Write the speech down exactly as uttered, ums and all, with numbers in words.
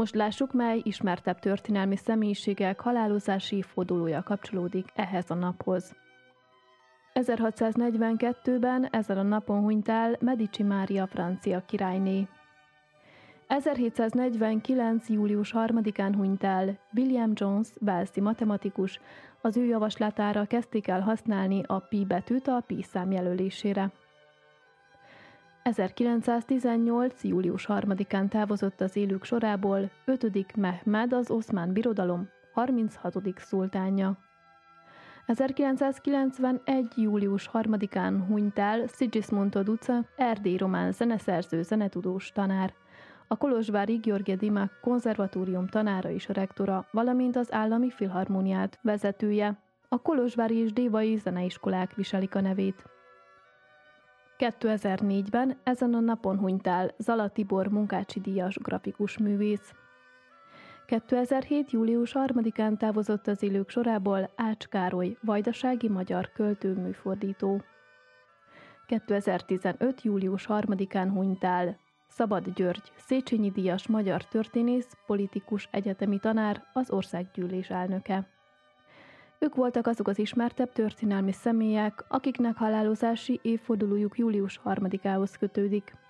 Most lássuk, mely ismertebb történelmi személyiségek halálozási évfordulója kapcsolódik ehhez a naphoz. ezerhatszáznegyvenkettőben ezen a napon hunyt el Medici Mária francia királyné. ezerhétszáznegyvenkilenc. július harmadikán hunyt el William Jones, walesi matematikus, az ő javaslatára kezdték el használni a pi betűt a pi szám jelölésére. ezerkilencszáztizennyolc. július harmadikán távozott az élők sorából ötödik Mehmed, az Oszmán Birodalom harminchatodik szultánja. ezerkilencszázkilencvenegy. július harmadikán hunyt el Sigismund Duce, erdélyi román zeneszerző, zenetudós, tanár, a kolozsvári Gheorghe Dimak konzervatórium tanára és rektora, valamint az állami filharmóniát vezetője. A kolozsvári és dévai zeneiskolák viselik a nevét. kétezer-négyben ezen a napon hunyt el Zala Tibor Munkácsi díjas grafikus művész. kétezer-hét. július harmadikán távozott az élők sorából Ács Károly, vajdasági magyar költő, műfordító. kétezer-tizenöt. július harmadikán hunyt el Szabad György, Széchenyi díjas magyar történész, politikus, egyetemi tanár, az országgyűlés elnöke. Ők voltak azok az ismertebb történelmi személyek, akiknek halálozási évfordulójuk július harmadikához kötődik.